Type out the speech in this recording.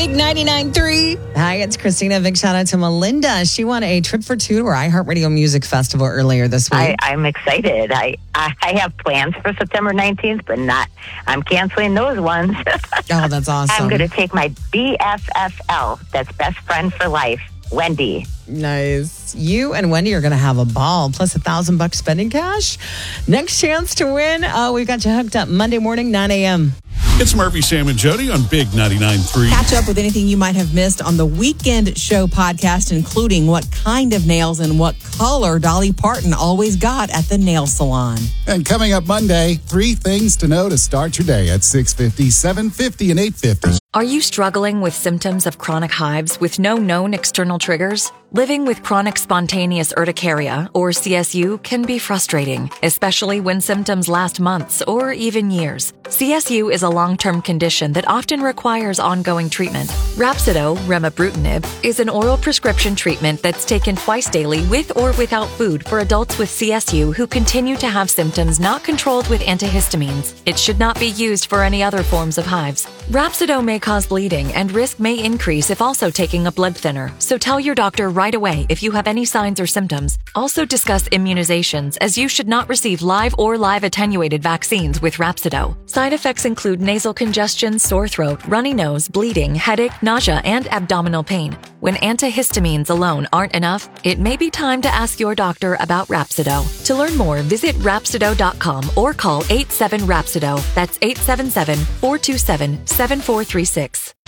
Big 99.3. Hi, it's Christina. Big shout out to Melinda. She won a trip for two to our iHeartRadio Music Festival earlier this week. I'm excited. I have plans for September 19th, but I'm canceling those ones. Oh, that's awesome. I'm going to take my BFFL, that's best friend for life, Wendy. Nice. You and Wendy are going to have a ball, plus $1,000 spending cash. Next chance to win. We've got you hooked up Monday morning, 9 a.m. It's Murphy, Sam, and Jody on Big 99.3. Catch up with anything you might have missed on the Weekend Show podcast, including what kind of nails and what color Dolly Parton always got at the nail salon. And coming up Monday, 3 things to know to start your day at 6:50, 7:50, and 8:50. Are you struggling with symptoms of chronic hives with no known external triggers? Living with chronic spontaneous urticaria, or CSU, can be frustrating, especially when symptoms last months or even years. CSU is a long-term condition that often requires ongoing treatment. Rhapsido, remibrutinib, is an oral prescription treatment that's taken twice daily with or without food for adults with CSU who continue to have symptoms not controlled with antihistamines. It should not be used for any other forms of hives. Rhapsido may cause bleeding and risk may increase if also taking a blood thinner, so tell your doctor right away if you have any signs or symptoms. Also discuss immunizations, as you should not receive live or live attenuated vaccines with Rhapsido. Side effects include nasal congestion, sore throat, runny nose, bleeding, headache, nausea, and abdominal pain. When antihistamines alone aren't enough, it may be time to ask your doctor about Rhapsido. To learn more, visit Rhapsido.com or call 87-RHAPSIDO. That's 877-427-7436.